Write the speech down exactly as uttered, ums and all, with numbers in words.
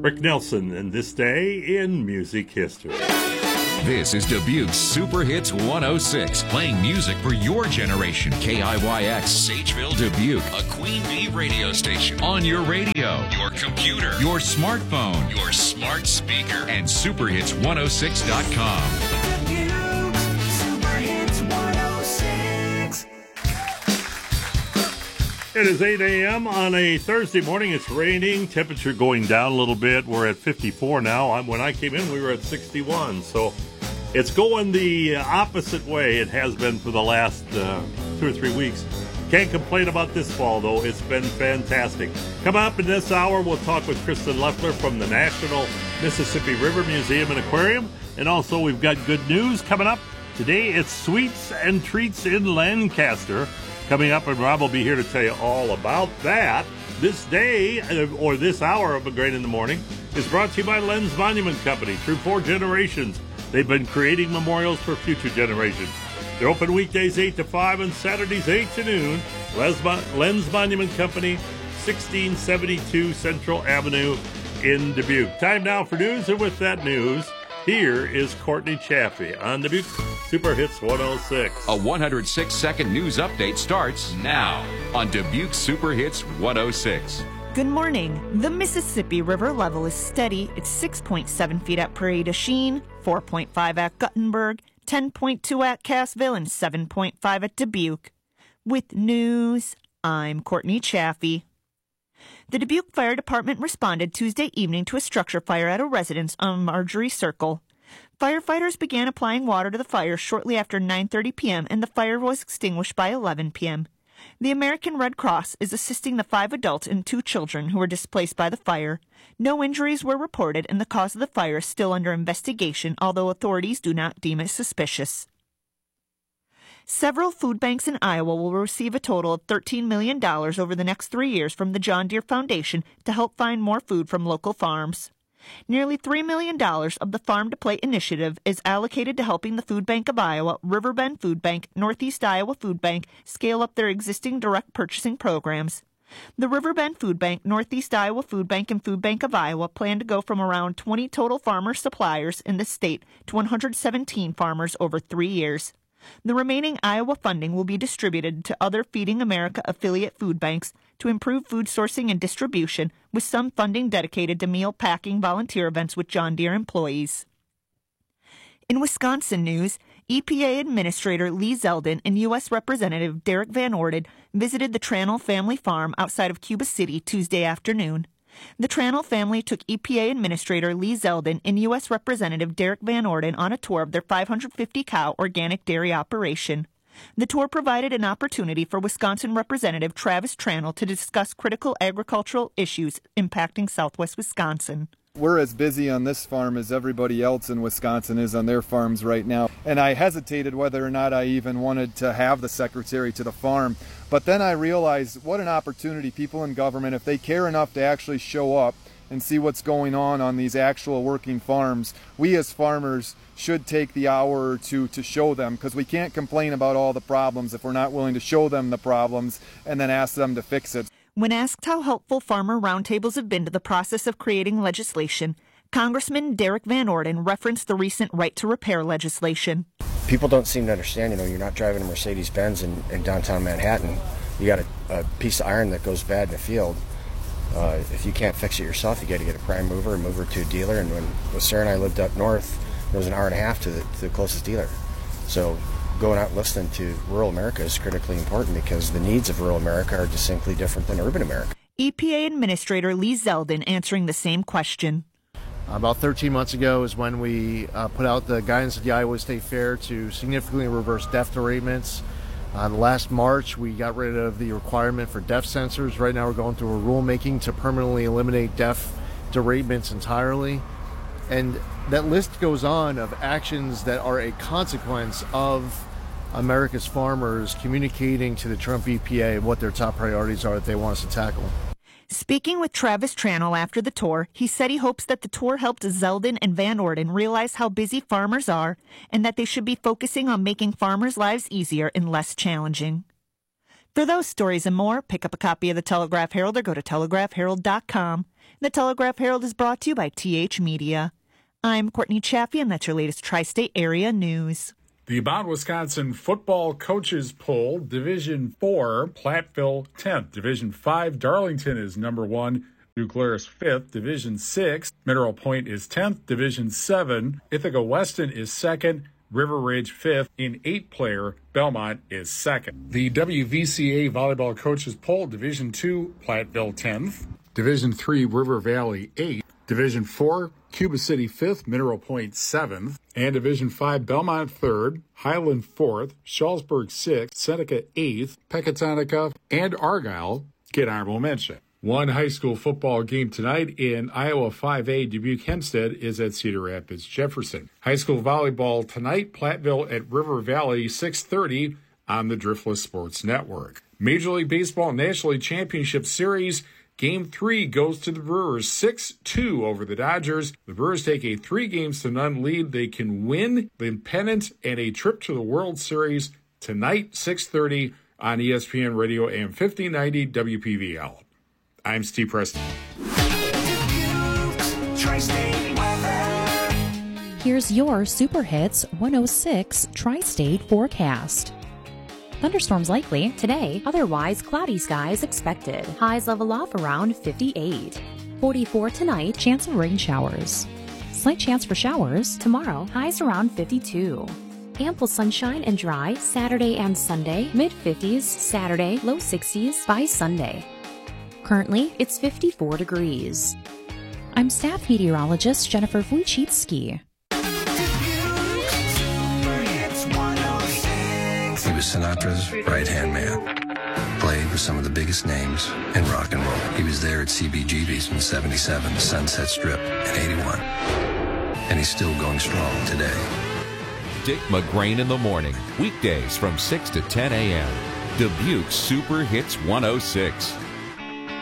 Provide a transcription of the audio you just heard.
Rick Nelson and This Day in Music History. This is Dubuque's Super Hits one oh six, playing music for your generation. K I Y X, Sageville, Dubuque, a Queen Bee radio station. On your radio, your computer, your smartphone, your smart speaker, and super hits one oh six dot com. Dubuque, Super Hits one oh six. It is eight a.m. on a Thursday morning. It's raining. Temperature going down a little bit. We're at fifty-four now. I'm, when I came in, we were at sixty-one. So it's going the opposite way it has been for the last uh, two or three weeks. Can't complain about this fall, though. It's been fantastic. Coming up in this hour, we'll talk with Kristen Leffler from the National Mississippi River Museum and Aquarium. And also, we've got good news coming up. Today, it's Sweets and Treats in Lancaster. Coming up, and Rob will be here to tell you all about that. This day, or this hour of A Grain in the Morning, is brought to you by Lenz Monument Company. Through four generations, they've been creating memorials for future generations. They're open weekdays eight to five and Saturdays eight to noon. Lenz Monument Company, sixteen seventy-two Central Avenue in Dubuque. Time now for news, and with that news, here is Courtney Chaffee on Dubuque Super Hits one oh six. A one hundred six second news update starts now on Dubuque Super Hits one oh six. Good morning. The Mississippi River level is steady. It's six point seven feet at Prairie du Chien, four point five at Guttenberg, ten point two at Cassville, and seven point five at Dubuque. With news, I'm Courtney Chaffee. The Dubuque Fire Department responded Tuesday evening to a structure fire at a residence on Marjorie Circle. Firefighters began applying water to the fire shortly after nine thirty p.m. and the fire was extinguished by eleven p.m. The American Red Cross is assisting the five adults and two children who were displaced by the fire. No injuries were reported and the cause of the fire is still under investigation, although authorities do not deem it suspicious. Several food banks in Iowa will receive a total of thirteen million dollars over the next three years from the John Deere Foundation to help find more food from local farms. Nearly three million dollars of the Farm to Plate initiative is allocated to helping the Food Bank of Iowa, Riverbend Food Bank, Northeast Iowa Food Bank scale up their existing direct purchasing programs. The Riverbend Food Bank, Northeast Iowa Food Bank, and Food Bank of Iowa plan to go from around twenty total farmer suppliers in the state to one hundred seventeen farmers over three years. The remaining Iowa funding will be distributed to other Feeding America affiliate food banks to improve food sourcing and distribution, with some funding dedicated to meal packing volunteer events with John Deere employees. In Wisconsin news, E P A Administrator Lee Zeldin and U S Representative Derek Van Orden visited the Tranel family farm outside of Cuba City Tuesday afternoon. The Tranel family took E P A Administrator Lee Zeldin and U S Representative Derek Van Orden on a tour of their five hundred fifty cow organic dairy operation. The tour provided an opportunity for Wisconsin Representative Travis Tranel to discuss critical agricultural issues impacting southwest Wisconsin. We're as busy on this farm as everybody else in Wisconsin is on their farms right now. And I hesitated whether or not I even wanted to have the secretary to the farm. But then I realized what an opportunity people in government, if they care enough to actually show up and see what's going on on these actual working farms, we as farmers should take the hour or two to show them, because we can't complain about all the problems if we're not willing to show them the problems and then ask them to fix it. When asked how helpful farmer roundtables have been to the process of creating legislation, Congressman Derek Van Orden referenced the recent right to repair legislation. People don't seem to understand, you know, you're not driving a Mercedes-Benz in, in downtown Manhattan. You got a, a piece of iron that goes bad in the field. Uh, if you can't fix it yourself, you got to get a prime mover and move her to a dealer. And when, when Sarah and I lived up north, it was an hour and a half to the, to the closest dealer. So going out and listening to rural America is critically important, because the needs of rural America are distinctly different than urban America. E P A Administrator Lee Zeldin answering the same question. About thirteen months ago is when we uh, put out the guidance at the Iowa State Fair to significantly reverse death deratements. Uh, last March, we got rid of the requirement for death sensors. Right now, we're going through a rulemaking to permanently eliminate death deratements entirely. And that list goes on of actions that are a consequence of America's farmers communicating to the Trump E P A what their top priorities are that they want us to tackle. Speaking with Travis Tranel after the tour, he said he hopes that the tour helped Zeldin and Van Orden realize how busy farmers are and that they should be focusing on making farmers' lives easier and less challenging. For those stories and more, pick up a copy of the Telegraph Herald or go to telegraph herald dot com. The Telegraph Herald is brought to you by T H Media. I'm Courtney Chaffee, and that's your latest Tri-State area news. The About Wisconsin football coaches poll, Division four, Platteville tenth. Division five, Darlington is number one. New Glarus fifth. Division six, Mineral Point is tenth. Division seven, Ithaca Weston is second. River Ridge fifth. In eight-player, Belmont is second. The W V C A volleyball coaches poll, Division two, Platteville tenth. Division three, River Valley eighth. Division four, Cuba City fifth, Mineral Point seventh, and Division five, Belmont third, Highland fourth, Shullsburg sixth, Seneca eighth, Pecatonica, and Argyle get honorable mention. One high school football game tonight in Iowa five A, Dubuque Hempstead is at Cedar Rapids Jefferson. High school volleyball tonight, Platteville at River Valley, six thirty on the Driftless Sports Network. Major League Baseball National League Championship Series, Game three goes to the Brewers, six two over the Dodgers. The Brewers take a three games to none lead. They can win the pennant and a trip to the World Series tonight, six thirty on E S P N Radio A M fifteen ninety W P V L. I'm Steve Preston. Here's your Super Hits one oh six Tri-State forecast. Thunderstorms likely today, otherwise cloudy skies expected. Highs level off around fifty-eight. forty-four tonight, chance of rain showers. Slight chance for showers tomorrow, highs around fifty-two. Ample sunshine and dry Saturday and Sunday, mid fifties Saturday, low sixties by Sunday. Currently, it's fifty-four degrees. I'm staff meteorologist Jennifer Wojcicki. He was Sinatra's right-hand man. Played with some of the biggest names in rock and roll. He was there at C B G B's in seventy-seven, Sunset Strip in eighty-one. And he's still going strong today. Dick McGrain in the morning, weekdays from six to ten a.m. Dubuque Super Hits one oh six.